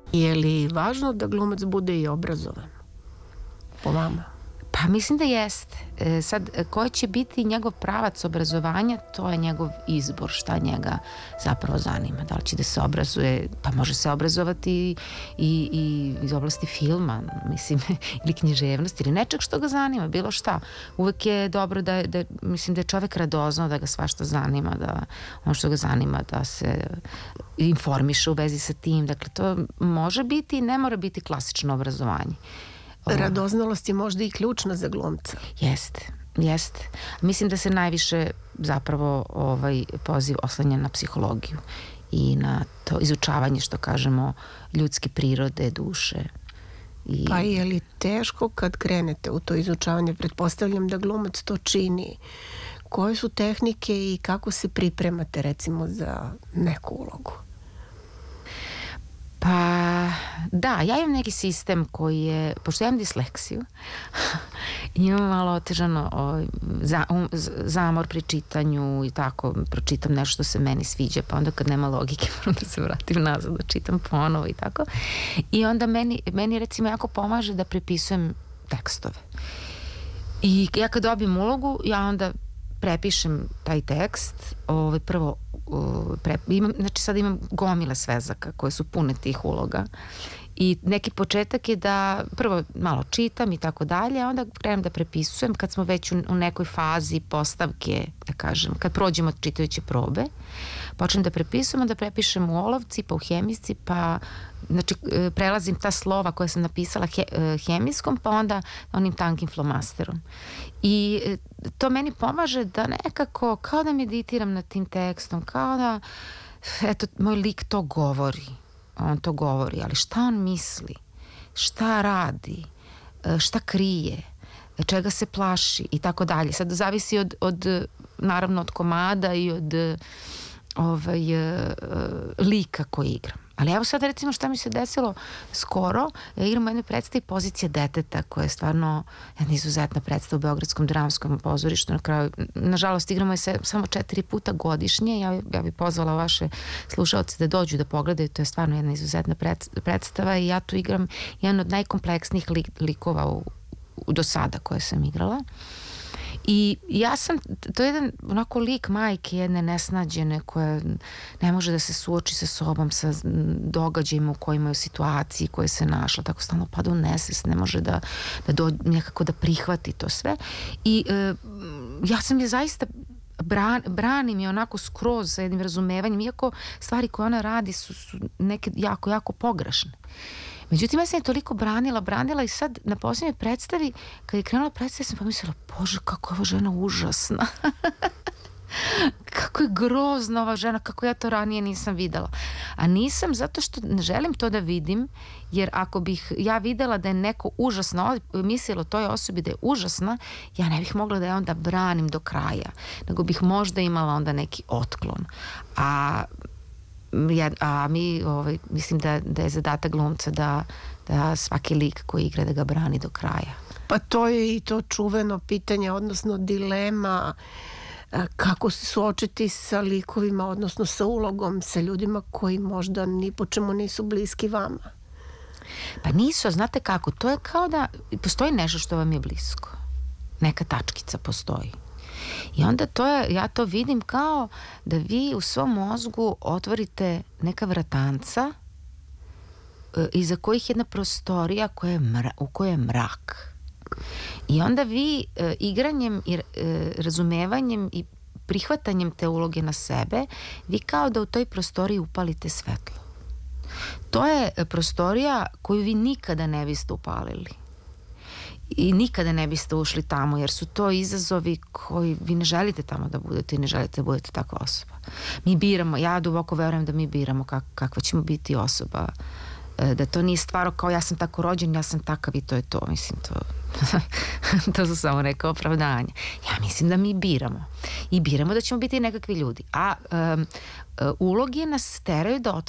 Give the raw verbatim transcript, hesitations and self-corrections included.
Je li važno da glumac bude i obrazovan? Po vama? Pa mislim da jeste. E, sad, koji će biti njegov pravac obrazovanja, to je njegov izbor, šta njega zapravo zanima. Da li će da se obrazuje, pa može se obrazovati i, i, i iz oblasti filma, mislim, ili književnosti, ili nečeg što ga zanima, bilo šta. Uvek je dobro da, da mislim da je čovek radoznao, da ga svašta zanima, da ono što ga zanima, da se informiše u vezi sa tim. Dakle, to može biti i ne mora biti klasično obrazovanje. Radoznalost je možda i ključna za glumca. Jeste, jeste. Mislim da se najviše zapravo ovaj poziv oslanja na psihologiju i na to izučavanje, što kažemo, ljudske prirode, duše. I... Pa je li teško kad krenete u to izučavanje? Pretpostavljam da glumac to čini. Koje su tehnike i kako se pripremate recimo za neku ulogu? Pa da, ja imam neki sistem koji je, pošto ja imam disleksiju, imam malo otežano o, za, um, zamor pri čitanju i tako, pročitam nešto što se meni sviđa, pa onda kad nema logike moram da se vratim nazad, da čitam ponovo i tako. I onda meni, meni recimo jako pomaže da prepisujem tekstove. I ja kad dobijem ulogu, ja onda prepišem taj tekst, ovaj, prvo pre, imam, znači sad imam gomile svezaka koje su pune tih uloga i neki početak je da prvo malo čitam i tako dalje, a onda krenem da prepisujem kad smo već u, u nekoj fazi postavke, da kažem, kad prođemo čitajuće probe, počnem da prepisujem, onda prepišem u olovci, pa u hemijsci, pa znači prelazim ta slova koje sam napisala he, hemijskom, pa onda onim tankim flomasterom. I to meni pomaže da nekako, kao da meditiram nad tim tekstom, kao da, eto, moj lik to govori, on to govori, ali šta on misli, šta radi, šta krije, čega se plaši i tako dalje. Sad zavisi od, od naravno od komada i od ovaj, lika koji igram. Ali evo sad recimo šta mi se desilo skoro, ja igram u jednoj predstavi Pozicija deteta, koja je stvarno jedna izuzetna predstava u Beogradskom dramskom pozorištu. Na kraju, nažalost, igramo je se samo četiri puta godišnje. Ja, ja bih pozvala vaše slušaoce da dođu da pogledaju, to je stvarno jedna izuzetna predstava i ja tu igram jedan od najkompleksnijih lik, likova u, u, do sada koje sam igrala. I ja sam, to je jedan onako lik majke jedne nesnađene koja ne može da se suoči sa sobom, sa događajima u kojima je u situaciji koje se našla, tako stalno pada u nesvest, ne može da, da do, nekako da prihvati to sve. I e, ja sam je zaista bran, branim je onako skroz sa jednim razumevanjem, iako stvari koje ona radi su, su neke jako, jako pogrešne. Međutim, ja sam je toliko branila, branila i sad na posljednjoj predstavi, kad je krenula predstava, sam pomislila, Bože, kako je ova žena užasna. Kako je grozna ova žena, kako ja to ranije nisam videla. A nisam zato što ne želim to da vidim, jer ako bih ja videla da je neko užasno, mislila toj osobi da je užasna, ja ne bih mogla da je onda branim do kraja, nego bih možda imala onda neki otklon. A Ja, a mi ovaj, mislim da, da je zadatak glumca da, da svaki lik koji igra da ga brani do kraja. Pa to je i to čuveno pitanje, odnosno dilema kako se suočiti sa likovima, odnosno sa ulogom, sa ljudima koji možda ni po čemu nisu bliski vama. Pa nisu, znate kako, to je kao da postoji nešto što vam je blisko, neka tačkica postoji. I onda to je, ja to vidim kao da vi u svom mozgu otvorite neka vratanca e, iza kojih je jedna prostorija koja je mra, u kojoj je mrak. I onda vi e, igranjem i e, razumevanjem i prihvatanjem te uloge na sebe, vi kao da u toj prostoriji upalite svetlo. To je prostorija koju vi nikada ne biste upalili. I nikada ne biste ušli tamo, jer su to izazovi koji vi ne želite tamo da budete i ne želite da budete takva osoba. Mi biramo, ja duboko verujem da mi biramo kak, kakva ćemo biti osoba, da to nije stvar kao ja sam tako rođen, ja sam takav i to je to, mislim, to to su samo neka opravdanja. Ja mislim da mi biramo i biramo da ćemo biti nekakvi ljudi, a um, uloge nas teraju da